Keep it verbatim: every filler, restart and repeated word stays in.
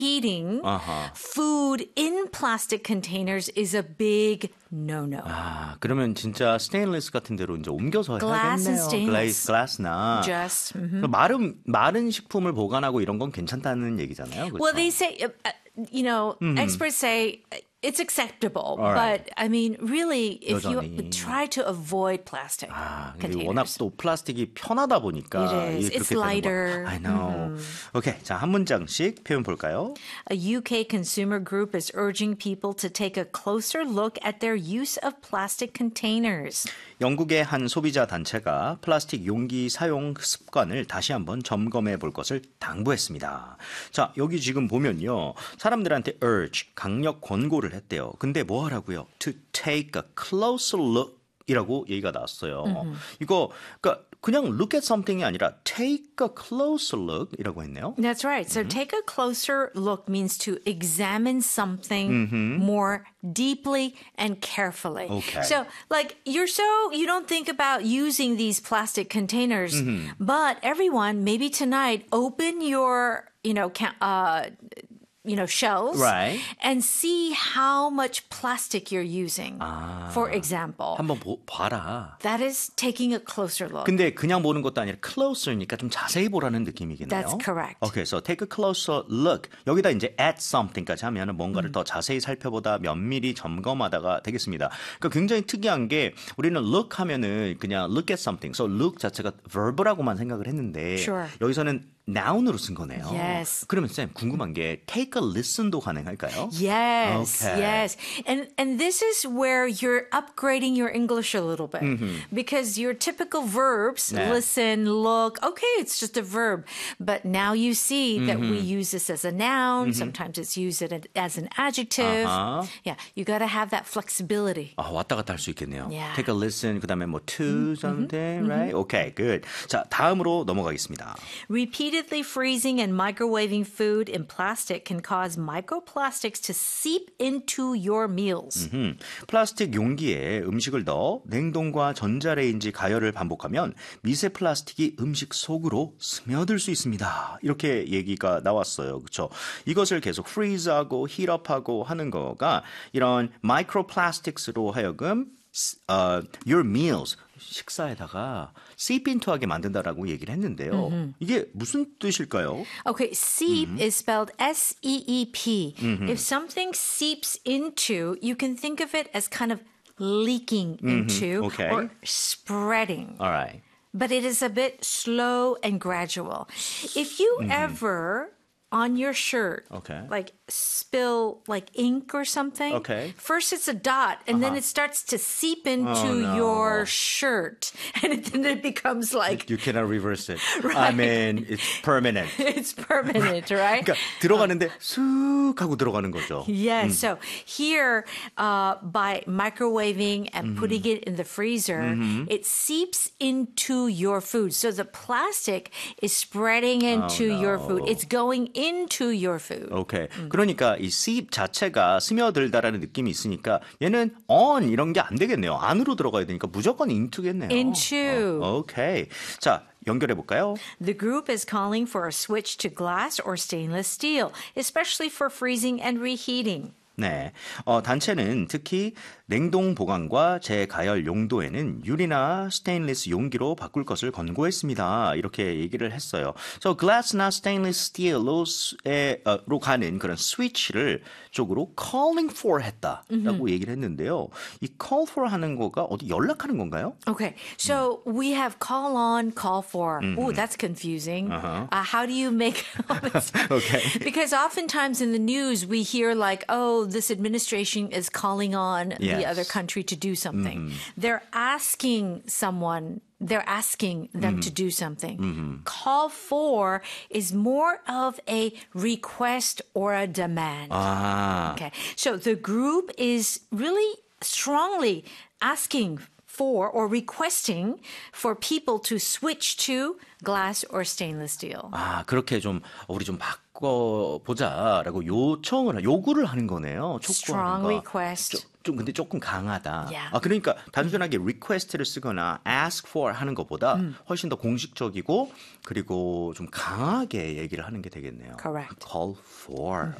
Heating Uh-huh. food in plastic containers is a big no-no. 아, 그러면 진짜 스테인리스 같은 데로 이제 옮겨서 Glass and 해야겠네요. stainless. 글레이스, 글라스나. Just mhm. 마른 마른 식품을 보관하고 이런 건 괜찮다는 얘기잖아요. 그렇죠? Well, they say, uh, uh, you know, Mm-hmm. experts say it's acceptable, All right. but I mean, really, if 여전히. you try to avoid plastic 아, 이게 containers. 워낙 또 플라스틱이 편하다 보니까 It is. 이게 It's 그렇게 되는 lighter. 거야. I know. 오케이, 자, 한 문장씩 표현 볼까요? A U K consumer group is urging people to take a closer look at their use of plastic containers. 영국의 한 소비자 단체가 플라스틱 용기 사용 습관을 다시 한번 점검해 볼 것을 당부했습니다. 자, 여기 지금 보면요. 사람들한테 urge, 강력 권고를 했대요. 근데 뭐 하라고요? To take a closer look 이라고 얘기가 나왔어요. Mm-hmm. 이거 그러니까 그냥 look at something이 아니라 take a closer look 이라고 했네요. That's right. So take a closer look means to examine something more deeply and carefully. Okay. So like you're so, you don't think about using these plastic containers, but everyone, maybe tonight, open your, you know, ca- uh, you know, shelves Right. and see how much plastic you're using. For example, 한번 보, 봐라. that is taking a closer look. 근데 그냥 보는 것도 아니라 closer니까 좀 자세히 보라는 느낌이겠네요. That's correct. Okay, so take a closer look. 여기다 이제 at something까지 하면 뭔가를 더 자세히 살펴보다 면밀히 점검하다가 되겠습니다. 그러니까 굉장히 특이한 게 우리는 look 하면은 그냥 look at something. So look 자체가 verb라고만 생각을 했는데 Sure. 여기서는 noun으로 쓴 거네요. Yes. 그러면 쌤 궁금한 게 take a listen도 가능할까요? Yes, Okay. yes. And and this is where you're upgrading your English a little bit. Because your typical verbs, 네. listen, look, okay, it's just a verb. But now you see that we use this as a noun. Sometimes it's used as an adjective. Uh-huh. Yeah, you got to have that flexibility. 아, 왔다 갔다 할 수 있겠네요. Yeah. Take a listen, 그 다음에 뭐 to something, right? Okay, good. 자, 다음으로 넘어가겠습니다. Repeatedly freezing and microwaving food in plastic can cause microplastics to seep into your meals. 음, 플라스틱 용기에 음식을 넣어 냉동과 전자레인지 가열을 반복하면 미세 플라스틱이 음식 속으로 스며들 수 있습니다. 이렇게 얘기가 나왔어요. 그렇죠? 이것을 계속 freeze하고 heatup하고 하는 거가 이런 microplastics로 하여금 uh, your meals 식사에다가 seep into 하게 만든다라고 얘기를 했는데요. 이게 무슨 뜻일까요? Okay, seep is spelled S E E P. If something seeps into, you can think of it as kind of leaking into Okay. or spreading. All right. But it is a bit slow and gradual. If you ever on your shirt Okay. like spill like ink or something, Okay. first it's a dot and then it starts to seep into Oh, no. your shirt and it, then it becomes like You cannot reverse it. I mean, it's permanent. it's permanent, right? 그러니까 들어가는데 쑥 하고 들어가는 거죠. Yes. So here, uh, by microwaving and putting it in the freezer, it seeps into your food. So the plastic is spreading into Oh, your no. food. It's going into your food. 오케이. 그러니까 이 seep 자체가 스며들다라는 느낌이 있으니까 얘는 on 이런 게 안 되겠네요. 안으로 들어가야 되니까 무조건 into겠네요. Into. 어, 오케이. 자, 연결해 볼까요? The group is calling for a switch to glass or stainless steel, especially for freezing and reheating. 네. 어, 단체는 특히 냉동 보관과 재가열 용도에는 유리나 스테인리스 용기로 바꿀 것을 권고했습니다. 이렇게 얘기를 했어요. So glass나 stainless steel로 에, 어, 로 가는 그런 스위치를 쪽으로 calling for 했다라고 얘기를 했는데요. 이 call for 하는 거가 어디 연락하는 건가요? Okay, so we have call on, call for. Oh, that's confusing. Uh, how do you make Okay. Because oftentimes in the news we hear like, oh, this administration is calling on the Yes. other country to do something. They're asking someone. They're asking them to do something. Call for is more of a request or a demand. 아, Okay, so the group is really strongly asking for or requesting for people to switch to glass or stainless steel. 아, 그렇게 좀 우리 좀 바꿔보자라고 요청을 요구를 하는 거네요. Strong 촉구하는 거. request. 좀, 좀 근데 조금 강하다. Yeah. 아, 그러니까 단순하게 request를 쓰거나 ask for 하는 것보다 음. 훨씬 더 공식적이고 그리고 좀 강하게 얘기를 하는 게 되겠네요. Correct. Call for.